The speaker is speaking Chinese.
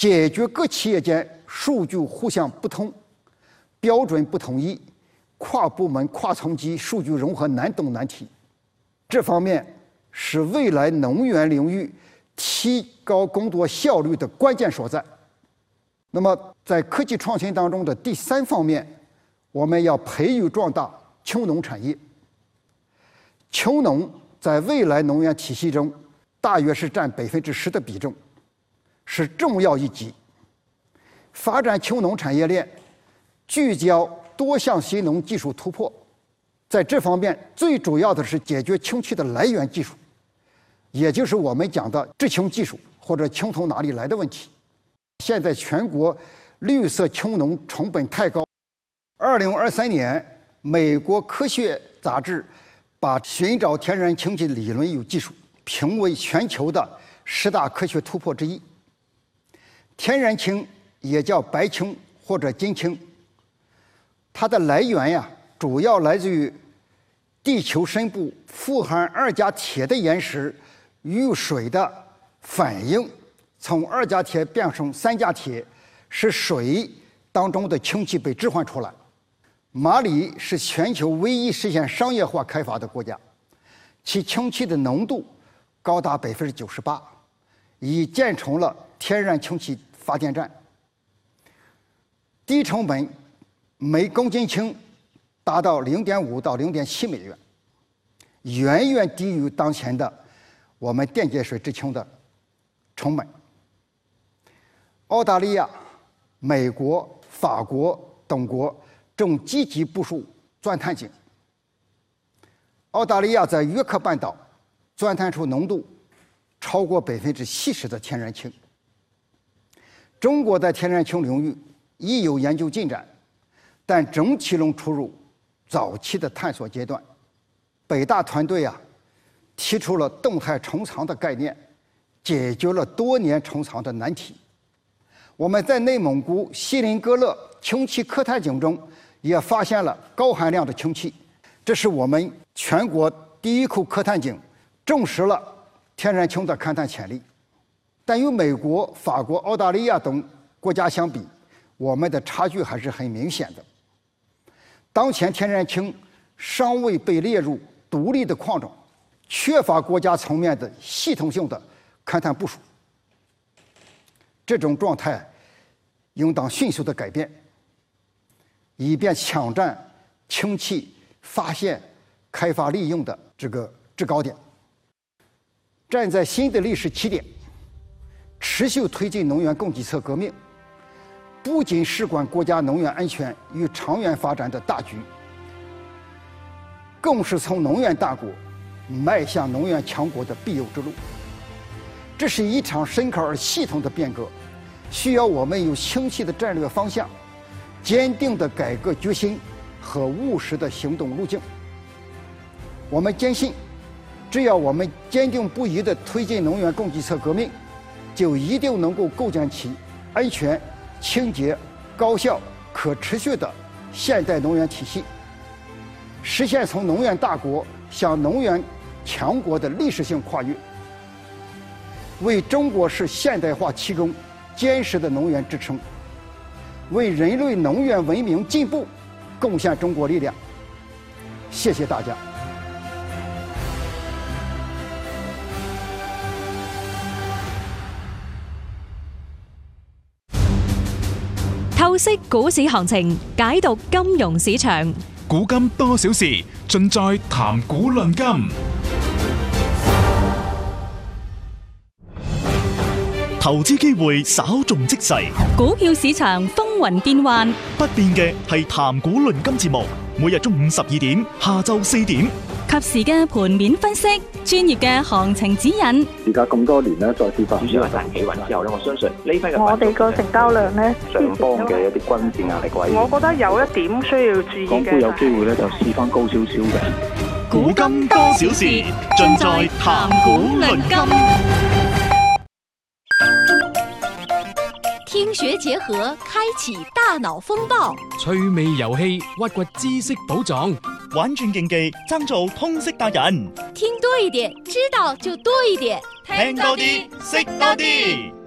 解决各企业间数据互相不通、标准不统一、跨部门、跨层级数据融合难懂难题。这方面是未来能源领域提高工作效率的关键所在。那么，在科技创新当中的第3方面，我们要培育壮大氢农产业。氢农在未来能源体系中，大约是占10%的比重，是重要一极。发展氢农产业链，聚焦多项新农技术突破。在这方面，最主要的是解决氢气的来源技术，也就是我们讲的制氢技术或者氢从哪里来的问题。现在全国绿色氢农成本太高。2023年，美国科学杂志把寻找天然氢气的理论与技术评为全球的10大科学突破之一。天然氢也叫白氢或者金氢，它的来源主要来自于地球深部富含2价铁的岩石遇水的反应，从2价铁变成3价铁，使水当中的氢气被置换出来。马里是全球唯一实现商业化开发的国家，其氢气的浓度高达98%，已建成了天然氢气发电站。低成本，每公斤氢达到0.5到0.7美元，远远低于当前的我们电解水制氢的成本。澳大利亚、美国、法国等国正积极部署钻探井。澳大利亚在约克半岛钻探出浓度超过70%的天然氢。中国在天然氢领域亦有研究进展，但整体仍处于早期的探索阶段。北大团队提出了动态成藏的概念，解决了多年成藏的难题。我们在内蒙古锡林郭勒氢气勘探井中也发现了高含量的氢气，这是我们全国第一口勘探井，证实了天然氢的勘探潜力。但与美国、法国、澳大利亚等国家相比，我们的差距还是很明显的。当前天然氢尚未被列入独立的矿种，缺乏国家层面的系统性的勘探部署。这种状态应当迅速的改变，以便抢占氢气发现、开发、利用的这个制高点。站在新的历史起点，持续推进能源供给侧革命，不仅事关国家能源安全与长远发展的大局，更是从能源大国迈向能源强国的必由之路。这是一场深刻而系统的变革，需要我们有清晰的战略方向、坚定的改革决心和务实的行动路径。我们坚信，只要我们坚定不移地推进能源供给侧革命，就一定能够构建起安全、清洁、高效、可持续的现代能源体系，实现从能源大国向能源强国的历史性跨越，为中国式现代化提供坚实的能源支撑，为人类能源文明进步贡献中国力量。谢谢大家。 透析股市行情，解讀金融市場。 古今多少事，盡在談股論金。 投資機會稍縱即逝， 股票市場風雲變幻， 不變嘅係談股論金節目，每日中午12點，下晝4點， 及時嘅盤面分析，專業嘅行情指引。 而家咁多年咧，再跌翻， 主要係彈企穩之後咧，我相信呢批嘅我哋個成交量咧， 上方嘅一啲均線壓力位， 我覺得有一點需要注意嘅。 港股有機會咧就試翻高少少嘅。 古今多少事，盡在談股論金。 聽學結合，開啟大腦風暴。 趣味遊戲，挖掘知識寶藏。 玩轉競技，爭做通識達人。 聽多一點，知道就多一點。 聽多啲，識多啲。